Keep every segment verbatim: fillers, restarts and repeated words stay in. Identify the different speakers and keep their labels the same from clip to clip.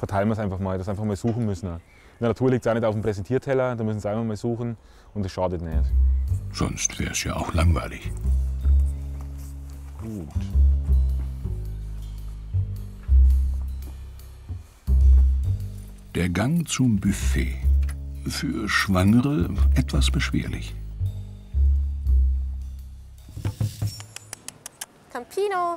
Speaker 1: verteilen wir es einfach mal, dass sie einfach mal suchen müssen. In der Natur liegt es auch nicht auf dem Präsentierteller, da müssen sie einfach mal suchen und das schadet nicht.
Speaker 2: Sonst wäre es ja auch langweilig.
Speaker 1: Gut.
Speaker 2: Der Gang zum Buffet. Für Schwangere etwas beschwerlich.
Speaker 3: Campino.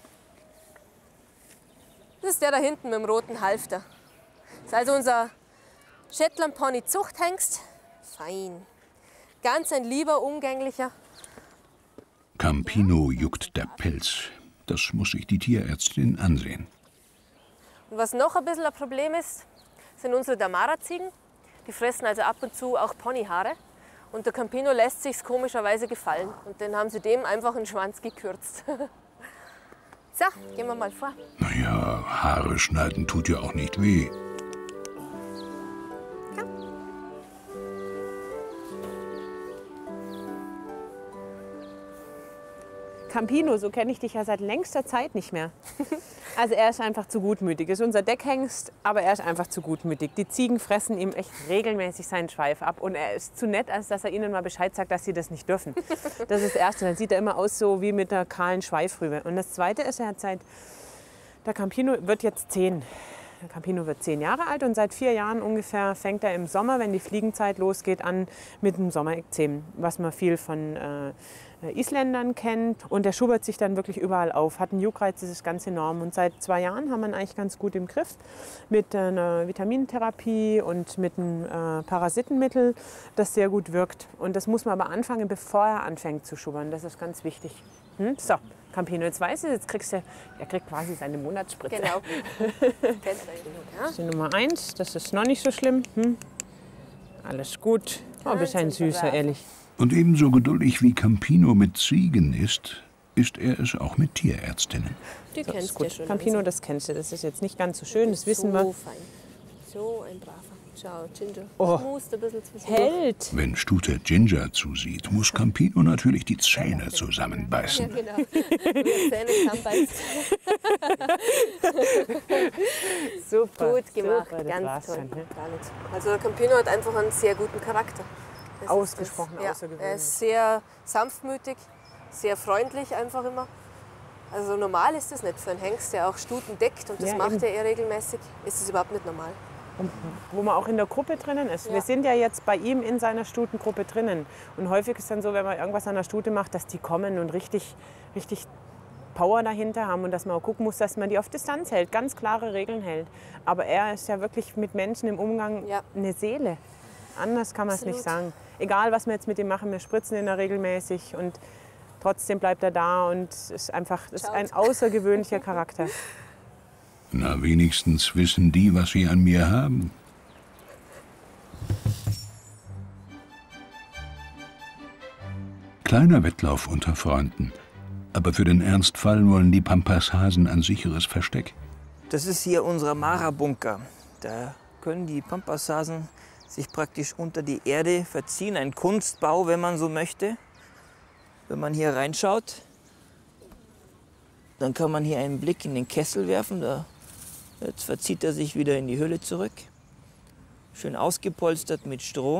Speaker 3: Das ist der da hinten mit dem roten Halfter. Das ist also unser Shetland-Pony-Zuchthengst. Fein. Ganz ein lieber, umgänglicher.
Speaker 2: Campino juckt der Pelz. Das muss sich die Tierärztin ansehen.
Speaker 3: Und was noch ein bisschen ein Problem ist, sind unsere Damara-Ziegen. Die fressen also ab und zu auch Ponyhaare. Und der Campino lässt sich's komischerweise gefallen. Und dann haben sie dem einfach den Schwanz gekürzt. So, gehen wir mal vor.
Speaker 2: Naja, Haare schneiden tut ja auch nicht weh.
Speaker 4: Campino, so kenne ich dich ja seit längster Zeit nicht mehr. Also er ist einfach zu gutmütig. Ist unser Deckhengst, aber er ist einfach zu gutmütig. Die Ziegen fressen ihm echt regelmäßig seinen Schweif ab. Und er ist zu nett, als dass er ihnen mal Bescheid sagt, dass sie das nicht dürfen. Das ist das Erste. Dann sieht er immer aus so wie mit der kahlen Schweifrübe. Und das Zweite ist, er hat seit, der Campino wird jetzt zehn. Der Campino wird zehn Jahre alt und seit vier Jahren ungefähr fängt er im Sommer, wenn die Fliegenzeit losgeht, an mit dem Sommerekzem, was man viel von äh, Isländern kennt. Und der schubbert sich dann wirklich überall auf, hat einen Juckreiz, das ist ganz enorm. Und seit zwei Jahren haben wir ihn eigentlich ganz gut im Griff mit einer Vitamintherapie und mit einem äh, Parasitenmittel, das sehr gut wirkt. Und das muss man aber anfangen, bevor er anfängt zu schubbern. Das ist ganz wichtig. Hm? So. Campino, jetzt weißt du, jetzt kriegst du, er kriegt quasi seine Monatsspritze.
Speaker 3: Genau.
Speaker 4: Das ist die Nummer eins, das ist noch nicht so schlimm. Hm? Alles gut. Oh, bist ein Süßer, ehrlich.
Speaker 2: Und ebenso geduldig wie Campino mit Ziegen ist, ist er es auch mit Tierärztinnen.
Speaker 3: Die
Speaker 4: So,
Speaker 3: kennst
Speaker 4: ist
Speaker 3: du
Speaker 4: gut.
Speaker 3: schon.
Speaker 4: Campino, das kennst du. Das ist jetzt nicht ganz so schön, das wissen
Speaker 3: so
Speaker 4: wir.
Speaker 3: Fein. So ein braver. Schau, Ginger.
Speaker 4: Oh.
Speaker 3: Schmust ein bisschen zwischen.
Speaker 4: Hält.
Speaker 2: Wenn Stute Ginger zusieht, muss Campino natürlich die Zähne zusammenbeißen.
Speaker 3: Ja, genau. Die Zähne zusammenbeißen.
Speaker 4: Super.
Speaker 3: Gut gemacht,
Speaker 4: Super, das
Speaker 3: ganz
Speaker 4: war's
Speaker 3: toll.
Speaker 4: schon, ne?
Speaker 3: Gar nichts. Also der Campino hat einfach einen sehr guten Charakter. Das
Speaker 4: Ausgesprochen
Speaker 3: ist das. Ja,
Speaker 4: außergewöhnlich.
Speaker 3: er ist sehr sanftmütig, sehr freundlich einfach immer. Also normal ist das nicht für einen Hengst, der auch Stuten deckt und das
Speaker 4: Ja,
Speaker 3: macht
Speaker 4: eben.
Speaker 3: er eher regelmäßig. Ist es überhaupt nicht normal.
Speaker 4: Und wo man auch in der Gruppe drinnen ist.
Speaker 3: Ja.
Speaker 4: Wir sind ja jetzt bei ihm in seiner Stutengruppe drinnen. Und häufig ist dann so, wenn man irgendwas an der Stute macht, dass die kommen und richtig, richtig Power dahinter haben und dass man auch gucken muss, dass man die auf Distanz hält, ganz klare Regeln hält. Aber er ist ja wirklich mit Menschen im Umgang
Speaker 3: Ja.
Speaker 4: eine Seele. Anders kann man es nicht
Speaker 3: Absolut.
Speaker 4: sagen. Egal, was wir jetzt mit ihm machen, wir spritzen ihn da regelmäßig und trotzdem bleibt er da und ist einfach ist
Speaker 3: Schaut.
Speaker 4: ein außergewöhnlicher Charakter.
Speaker 2: Na, wenigstens wissen die, was sie an mir haben. Kleiner Wettlauf unter Freunden. Aber für den Ernstfall wollen die Pampashasen ein sicheres Versteck.
Speaker 5: Das ist hier unser Mara-Bunker. Da können die Pampashasen sich praktisch unter die Erde verziehen. Ein Kunstbau, wenn man so möchte. Wenn man hier reinschaut, dann kann man hier einen Blick in den Kessel werfen. Da, jetzt verzieht er sich wieder in die Höhle zurück. Schön ausgepolstert mit Stroh.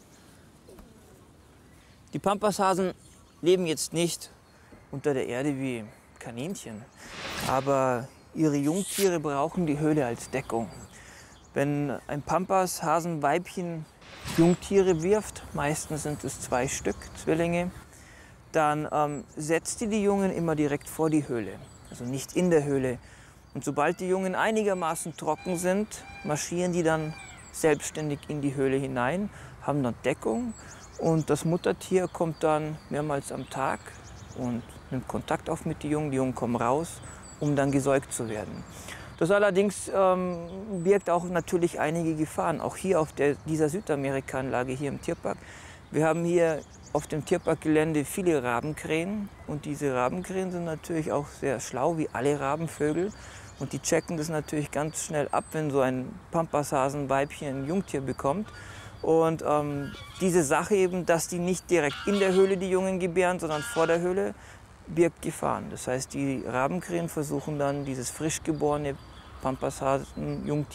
Speaker 5: Die Pampashasen leben jetzt nicht unter der Erde wie Kaninchen. Aber ihre Jungtiere brauchen die Höhle als Deckung. Wenn ein Pampashasenweibchen Jungtiere wirft, meistens sind es zwei Stück, Zwillinge, dann ähm, setzt die die Jungen immer direkt vor die Höhle, also nicht in der Höhle. Und sobald die Jungen einigermaßen trocken sind, marschieren die dann selbstständig in die Höhle hinein, haben dann Deckung und das Muttertier kommt dann mehrmals am Tag und nimmt Kontakt auf mit den Jungen. Die Jungen kommen raus, um dann gesäugt zu werden. Das allerdings ähm, birgt auch natürlich einige Gefahren, auch hier auf der, dieser Südamerika-Anlage hier im Tierpark. Wir haben hier auf dem Tierparkgelände viele Rabenkrähen und diese Rabenkrähen sind natürlich auch sehr schlau, wie alle Rabenvögel. Und die checken das natürlich ganz schnell ab, wenn so ein Pampashasenweibchen ein Jungtier bekommt. Und ähm, diese Sache eben, dass die nicht direkt in der Höhle die Jungen gebären, sondern vor der Höhle, birgt Gefahren. Das heißt, die Rabenkrähen versuchen dann, dieses frisch geborene Pampashasen-Jungtier